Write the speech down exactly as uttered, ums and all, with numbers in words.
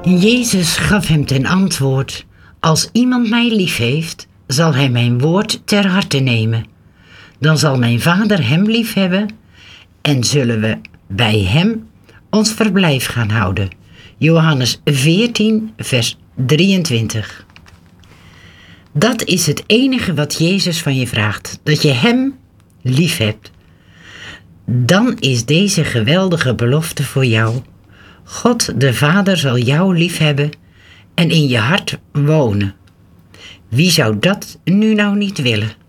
Jezus gaf hem ten antwoord: als iemand mij lief heeft, zal hij mijn woord ter harte nemen. Dan zal mijn Vader hem lief hebben en zullen we bij hem ons verblijf gaan houden. Johannes veertien, vers drieëntwintig. Dat is het enige wat Jezus van je vraagt, dat je hem lief hebt. Dan is deze geweldige belofte voor jou. God de Vader zal jou lief hebben en in je hart wonen. Wie zou dat nu nou niet willen?